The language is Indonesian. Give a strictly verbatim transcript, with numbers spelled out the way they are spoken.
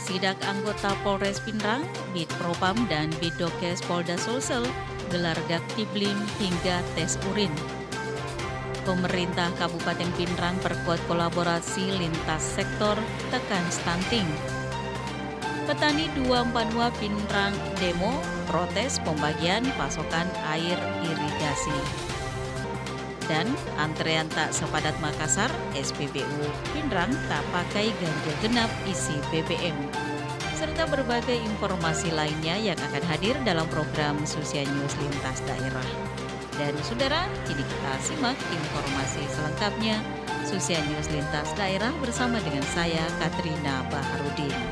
Sidak anggota Polres Pinrang, Bid Propam dan Bidokes Polda Sulsel gelar Daktiblim hingga tes urin. Pemerintah Kabupaten Pinrang perkuat kolaborasi lintas sektor tekan stunting. Petani dua ratus empat puluh dua Pinrang demo protes pembagian pasokan air irigasi. Dan antrean tak sepadat Makassar, S P B U Pinrang tak pakai ganjil genap isi B B M. Serta berbagai informasi lainnya yang akan hadir dalam program Susia News Lintas Daerah. Dan saudara, kini kita simak informasi selengkapnya Susia News Lintas Daerah bersama dengan saya, Katrina Baharudin.